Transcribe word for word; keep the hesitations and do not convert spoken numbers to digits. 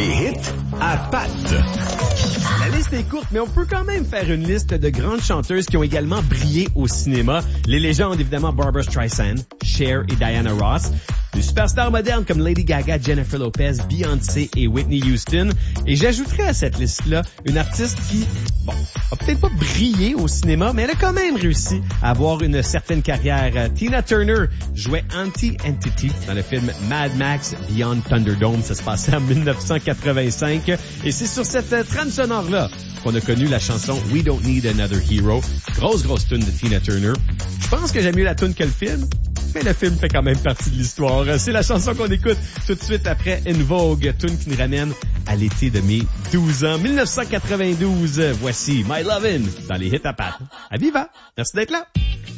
Les hits à pattes. La liste est courte, mais on peut quand même faire une liste de grandes chanteuses qui ont également brillé au cinéma. Les légendes, évidemment, Barbra Streisand, Cher et Diana Ross. Des superstars modernes comme Lady Gaga, Jennifer Lopez, Beyoncé et Whitney Houston. Et j'ajouterais à cette liste-là une artiste qui, bon, a peut-être pas brillé au cinéma, mais elle a quand même réussi à avoir une certaine carrière. Tina Turner jouait Anti-Entity dans le film Mad Max Beyond Thunderdome. Ça se passait en dix-neuf cent quatre-vingt-cinq. Et c'est sur cette trame sonore-là qu'on a connu la chanson We Don't Need Another Hero. Grosse, grosse tune de Tina Turner. Je pense que j'aime mieux la tune que le film, mais le film fait quand même partie de l'histoire. C'est la chanson qu'on écoute tout de suite après In Vogue, tune qui nous ramène à l'été de mes douze ans. dix-neuf cent quatre-vingt-douze, voici My Lovin' dans les hits à pattes. À Viva! Merci d'être là!